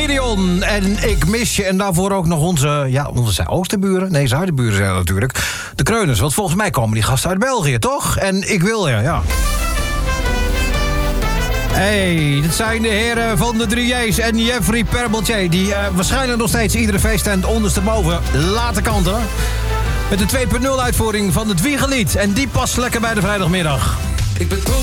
Gideon en Ik mis je. En daarvoor ook nog onze oosterburen. Nee, zuidenburen zijn dat natuurlijk. De Kreuners, want volgens mij komen die gasten uit België, toch? En Ik wil je, ja. Hey, dit zijn de heren van de 3J's en Jeffrey Perbeltje... die waarschijnlijk nog steeds iedere feesttent ondersteboven laten kanten. Met de 2.0 uitvoering van het Wiegelied. En die past lekker bij de vrijdagmiddag. Ik ben trots